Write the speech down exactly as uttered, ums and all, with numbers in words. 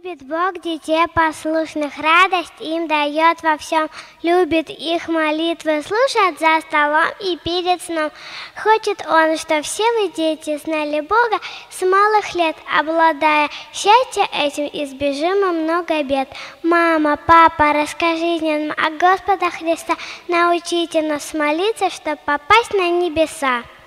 Любит Бог детей послушных, радость им дает во всем. Любит их молитвы слушать за столом и перед сном. Хочет Он, что все вы, дети, знали Бога с малых лет, обладая счастьем этим, избежим мы много бед. Мама, папа, расскажите нам о Господа Христа, научите нас молиться, чтобы попасть на небеса.